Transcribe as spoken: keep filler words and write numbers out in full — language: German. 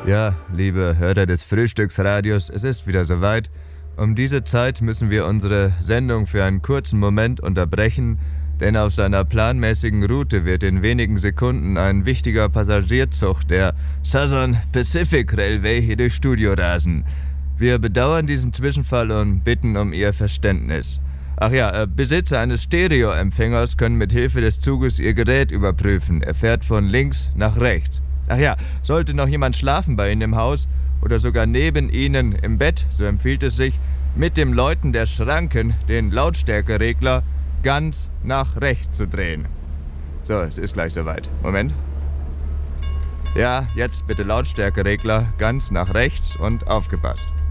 Ja, liebe Hörer des Frühstücksradios, es ist wieder soweit. Um diese Zeit müssen wir unsere Sendung für einen kurzen Moment unterbrechen, denn auf seiner planmäßigen Route wird in wenigen Sekunden ein wichtiger Passagierzug der Southern Pacific Railway hier durchs Studio rasen. Wir bedauern diesen Zwischenfall und bitten um Ihr Verständnis. Ach ja, äh, Besitzer eines Stereoempfängers können mit Hilfe des Zuges ihr Gerät überprüfen. Er fährt von links nach rechts. Ach ja, sollte noch jemand schlafen bei Ihnen im Haus oder sogar neben Ihnen im Bett, so empfiehlt es sich, mit dem Läuten der Schranken den Lautstärkeregler ganz nach rechts zu drehen. So, es ist gleich soweit. Moment. Ja, jetzt bitte Lautstärkeregler ganz nach rechts und aufgepasst.